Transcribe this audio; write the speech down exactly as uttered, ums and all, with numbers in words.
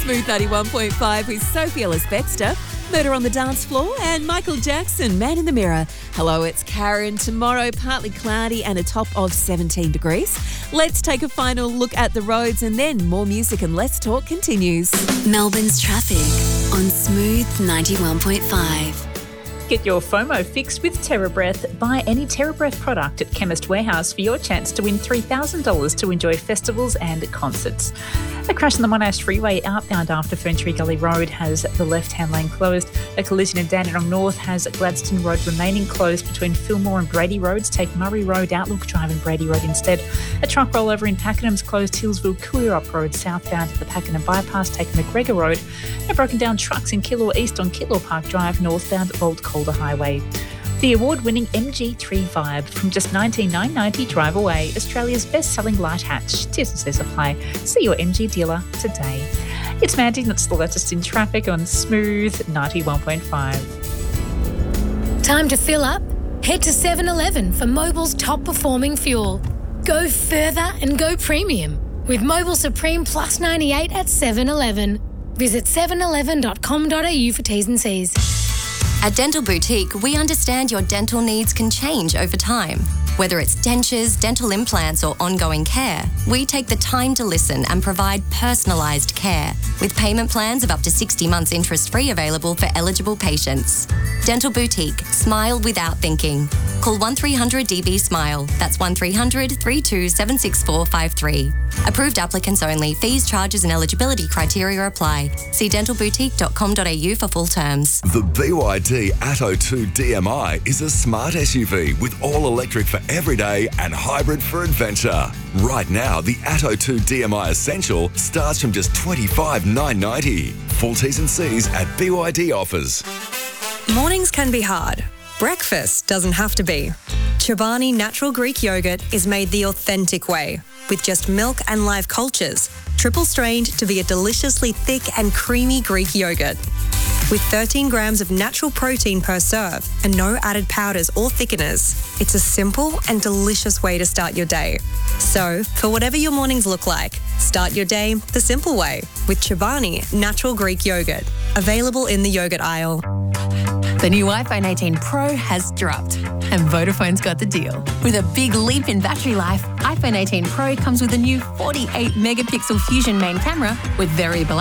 Smooth ninety-one point five with Sophie Ellis-Bextor, Murder on the Dance Floor, and Michael Jackson, Man in the Mirror. Hello, it's Karen. Tomorrow, partly cloudy and a top of seventeen degrees. Let's take a final look at the roads and then more music and less talk continues. Melbourne's traffic on Smooth ninety-one point five. Get your FOMO fixed with TerraBreath. Buy any TerraBreath product at Chemist Warehouse for your chance to win three thousand dollars to enjoy festivals and concerts. A crash on the Monash Freeway outbound after Ferntree Gully Road has the left-hand lane closed. A collision in Dandenong North has Gladstone Road remaining closed between Fillmore and Brady Roads. Take Murray Road, Outlook Drive and Brady Road instead. A truck rollover in Pakenham's closed Hillsville Coulee Road southbound to the Pakenham Bypass. Take McGregor Road. And broken down trucks in Killaw East on Killaw Park Drive northbound at Old Calder Highway. The award-winning M G three Vibe from just nineteen thousand nine hundred ninety Drive Away, Australia's best-selling light hatch. Tis and says apply. See your M G dealer today. It's Mandy, that's the latest in traffic on Smooth ninety-one point five. Time to fill up? Head to seven eleven for Mobil's top-performing fuel. Go further and go premium with Mobil Supreme Plus ninety-eight at seven eleven. Visit seven eleven dot com dot a u for T's and C's. At Dental Boutique, we understand your dental needs can change over time. Whether it's dentures, dental implants, or ongoing care, we take the time to listen and provide personalised care, with payment plans of up to sixty months interest-free available for eligible patients. Dental Boutique, smile without thinking. Call one three hundred D B SMILE. That's one three hundred, three two seven six four five three. Approved applicants only. Fees, charges and eligibility criteria apply. See dental boutique dot com dot a u for full terms. The B Y D Atto two D M I is a smart S U V with all-electric for everyday and hybrid for adventure. Right now, the Atto two D M I Essential starts from just twenty-five thousand nine hundred ninety. Full T's and C's at B Y D Offers. Mornings can be hard. Breakfast doesn't have to be. Chobani Natural Greek Yogurt is made the authentic way, with just milk and live cultures, triple strained to be a deliciously thick and creamy Greek yogurt. With thirteen grams of natural protein per serve and no added powders or thickeners, it's a simple and delicious way to start your day. So, for whatever your mornings look like, start your day the simple way with Chobani Natural Greek Yogurt. Available in the yogurt aisle. The new iPhone eighteen Pro has dropped, and Vodafone's got the deal. With a big leap in battery life, iPhone eighteen Pro comes with a new forty-eight megapixel Fusion main camera with variable